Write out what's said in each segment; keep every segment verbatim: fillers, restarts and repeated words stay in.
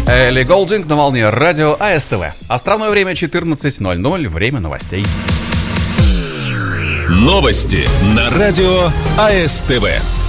Элли Голдинг на волне радио АСТВ. Островное время четырнадцать ноль ноль, время новостей. Новости на радио АСТВ.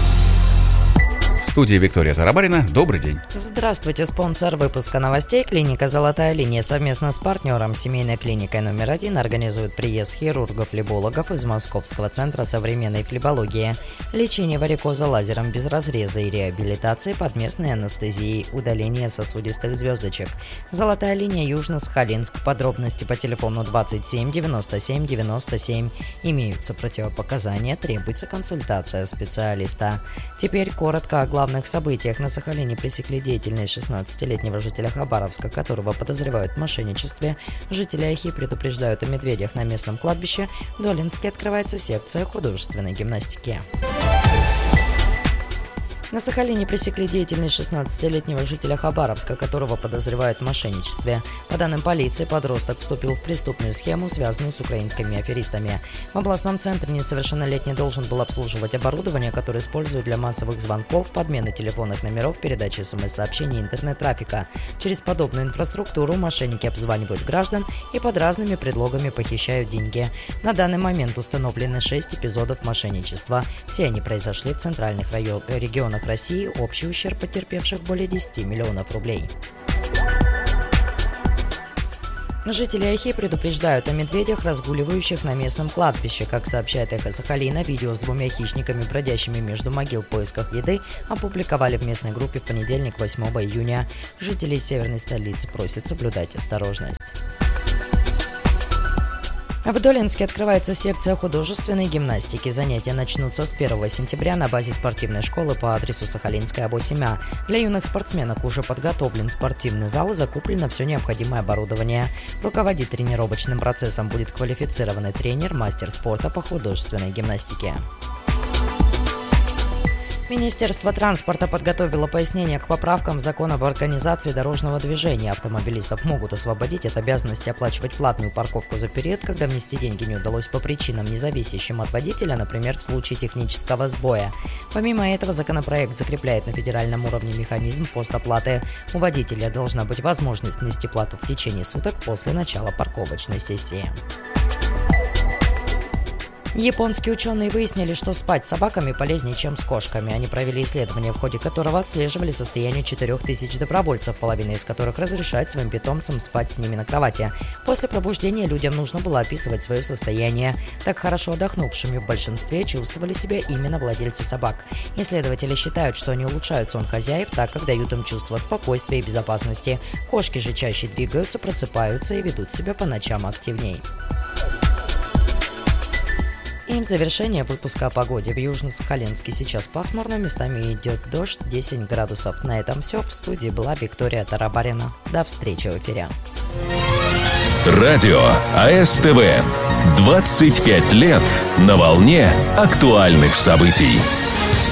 В студии Виктория Тарабарина. Добрый день. Здравствуйте. Спонсор выпуска новостей — клиника «Золотая линия». Совместно с партнером семейной клиникой номер один организует приезд хирургов-флебологов из Московского центра современной флебологии. Лечение варикоза лазером без разреза и реабилитации под местной анестезией, удаление сосудистых звездочек. «Золотая линия», Южно-Сахалинск. Подробности по телефону двадцать семь девяносто семь девяносто семь. Имеются противопоказания, требуется консультация специалиста. Теперь коротко о главных событиях. На Сахалине пресекли деятельность шестнадцатилетнего жителя Хабаровска, которого подозревают в мошенничестве. Жители Ахи предупреждают о медведях на местном кладбище. В Долинске открывается секция художественной гимнастики. На Сахалине пресекли деятельность шестнадцатилетнего жителя Хабаровска, которого подозревают в мошенничестве. По данным полиции, подросток вступил в преступную схему, связанную с украинскими аферистами. В областном центре несовершеннолетний должен был обслуживать оборудование, которое используют для массовых звонков, подмены телефонных номеров, передачи смс-сообщений и интернет-трафика. Через подобную инфраструктуру мошенники обзванивают граждан и под разными предлогами похищают деньги. На данный момент установлены шесть эпизодов мошенничества. Все они произошли в центральных районах, регионах России. Общий ущерб потерпевших более десяти миллионов рублей. Жители Ахи предупреждают о медведях, разгуливающих на местном кладбище. Как сообщает Эхо Сахалина, видео с двумя хищниками, бродящими между могил в поисках еды, опубликовали в местной группе в понедельник, восьмого июня. Жители северной столицы просят соблюдать осторожность. В Долинске открывается секция художественной гимнастики. Занятия начнутся с первого сентября на базе спортивной школы по адресу Сахалинская, восемь А. Для юных спортсменок уже подготовлен спортивный зал и закуплено все необходимое оборудование. Руководить тренировочным процессом будет квалифицированный тренер, мастер спорта по художественной гимнастике. Министерство транспорта подготовило пояснение к поправкам закона об организации дорожного движения. Автомобилистов могут освободить от обязанности оплачивать платную парковку за период, когда внести деньги не удалось по причинам, не зависящим от водителя, например, в случае технического сбоя. Помимо этого, законопроект закрепляет на федеральном уровне механизм постоплаты. У водителя должна быть возможность внести плату в течение суток после начала парковочной сессии. Японские ученые выяснили, что спать с собаками полезнее, чем с кошками. Они провели исследование, в ходе которого отслеживали состояние четырех тысяч добровольцев, половина из которых разрешает своим питомцам спать с ними на кровати. После пробуждения людям нужно было описывать свое состояние. Так хорошо отдохнувшими в большинстве чувствовали себя именно владельцы собак. Исследователи считают, что они улучшают сон хозяев, так как дают им чувство спокойствия и безопасности. Кошки же чаще двигаются, просыпаются и ведут себя по ночам активней. И в завершение выпуска о погоде. В Южно-Сахалинске сейчас пасмурно, местами идет дождь, десять градусов. На этом все. В студии была Виктория Тарабарина. До встречи в эфире. Радио АСТВ. двадцать пять лет на волне актуальных событий.